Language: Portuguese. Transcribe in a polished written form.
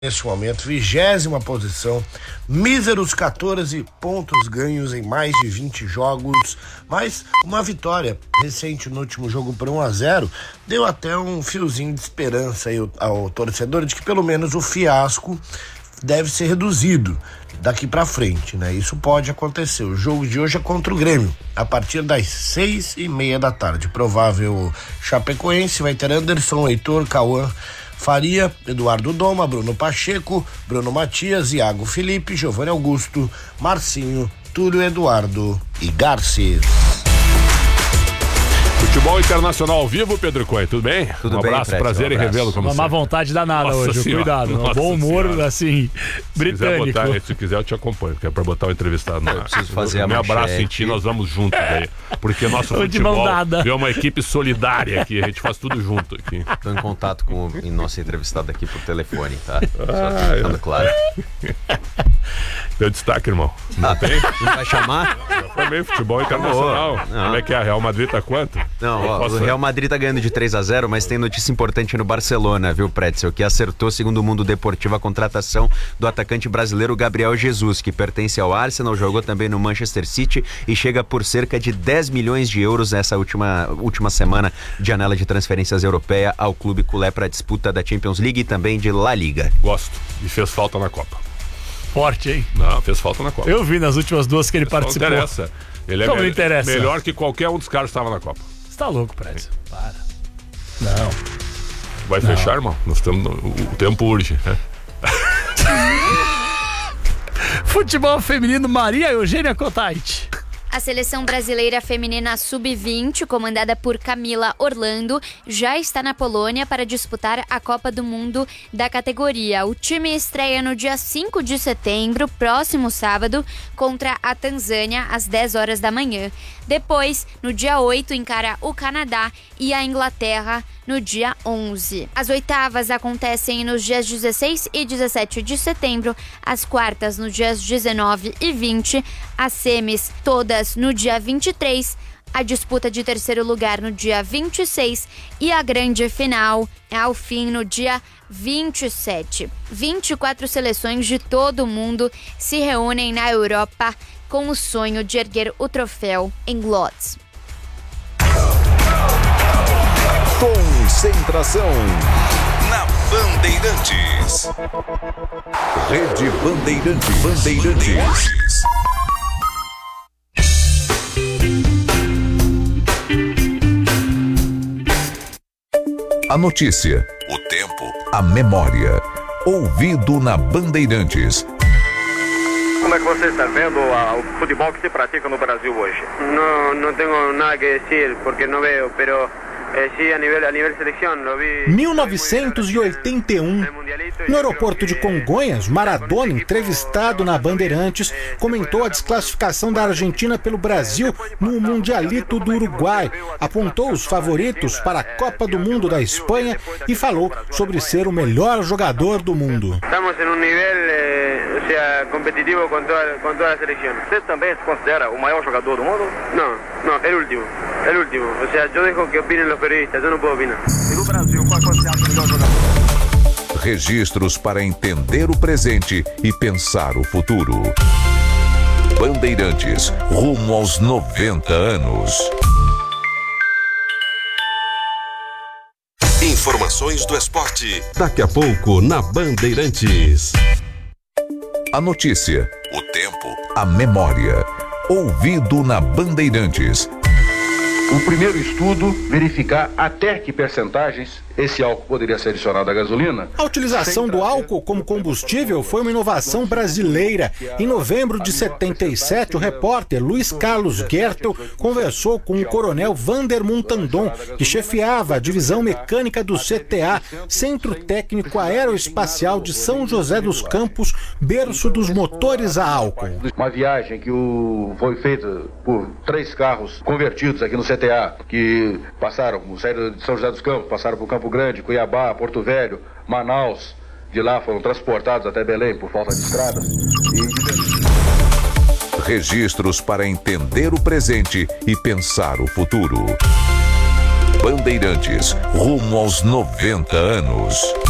Neste momento, 20ª posição, míseros 14 pontos ganhos em mais de 20 jogos, mas uma vitória recente no último jogo por 1-0 deu até um fiozinho de esperança aí ao torcedor de que pelo menos o fiasco deve ser reduzido daqui pra frente, né? Isso pode acontecer. O jogo de hoje é contra o Grêmio, a partir das 6:30 da tarde. Provável Chapecoense vai ter Anderson, Heitor, Cauã, Faria, Eduardo Doma, Bruno Pacheco, Bruno Matias, Iago Felipe, Giovanni Augusto, Marcinho, Túlio Eduardo e Garcês. Futebol Internacional ao vivo, Pedro Coelho, tudo bem? Tudo um bem, abraço, Fred, prazer em revê-lo como uma má vontade danada hoje, cuidado. Um bom humor, senhora. assim, britânico. Se quiser eu te acompanho, porque é pra botar o entrevistado. Eu preciso fazer a meu manchete. abraço em ti, nós vamos juntos aí. Porque nosso futebol é uma equipe solidária aqui, a gente faz tudo junto aqui. Estou em contato com o nosso entrevistado aqui por telefone, tá? Só ficando claro. Deu destaque, irmão. Não tem? Não vai chamar? Também futebol internacional. Como é que é? A Real Madrid tá quanto? Não, o Real Madrid tá ganhando de 3-0, mas tem notícia importante no Barcelona, viu, Pretzel? Que acertou, segundo o Mundo Deportivo, a contratação do atacante brasileiro Gabriel Jesus, que pertence ao Arsenal, jogou também no Manchester City e chega por cerca de 10 milhões de euros nessa última semana de janela de transferências europeia ao clube culé para a disputa da Champions League e também de La Liga. Gosto. E fez falta na Copa. Forte, hein? Não, fez falta na Copa. Eu vi nas últimas duas que ele participou. Não interessa. Ele Como não interessa? Melhor que qualquer um dos caras que estava na Copa. Você tá louco, Prédio? Para. Não. Vai fechar, irmão? Nós estamos o tempo urge. Futebol feminino, Maria Eugênia Cotait. A seleção brasileira feminina sub-20, comandada por Camila Orlando, já está na Polônia para disputar a Copa do Mundo da categoria. O time estreia no dia 5 de setembro, próximo sábado, contra a Tanzânia, às 10 horas da manhã. Depois, no dia 8, encara o Canadá e a Inglaterra no dia 11. As oitavas acontecem nos dias 16 e 17 de setembro, as quartas nos dias 19 e 20, as semis todas no dia 23, a disputa de terceiro lugar no dia 26 e a grande final ao fim no dia 27. 24 seleções de todo o mundo se reúnem na Europa com o sonho de erguer o troféu em Lodz. Concentração na Bandeirantes. Rede Bandeirantes. A notícia, o tempo, a memória. Ouvido na Bandeirantes. Como é que você está vendo o futebol que se pratica no Brasil hoje? No tengo nada que decir porque no veo, pero sí a nivel selección lo vi. 1981, no aeroporto de Congonhas, Maradona, entrevistado na Bandeirantes, comentou a desclassificação da Argentina pelo Brasil no Mundialito do Uruguai, apontou os favoritos para a Copa do Mundo da Espanha e falou sobre ser o melhor jogador do mundo. Estamos em nível competitivo com toda a seleção. Você também se considera o maior jogador do mundo? Não, é o último. O sea, eu deixo que opinem os periodistas, eu não posso opinar. E no Brasil, qual você acha o melhor jogador? Registros para entender o presente e pensar o futuro. Bandeirantes, rumo aos 90 anos. Informações do esporte. Daqui a pouco na Bandeirantes. A notícia, o tempo, a memória. Ouvido na Bandeirantes. O primeiro estudo verificar até que percentagens esse álcool poderia ser adicionado à gasolina. A utilização do álcool como combustível foi uma inovação brasileira. Em novembro de 77, o repórter Luiz Carlos Gertel conversou com o coronel Vander Montandon, que chefiava a divisão mecânica do CTA, Centro Técnico Aeroespacial de São José dos Campos, berço dos motores a álcool. Uma viagem que foi feita por 3 carros convertidos aqui no CTA, que saíram de São José dos Campos, passaram por Campo Grande, Cuiabá, Porto Velho, Manaus. De lá foram transportados até Belém por falta de estradas. Registros para entender o presente e pensar o futuro. Bandeirantes, rumo aos 90 anos.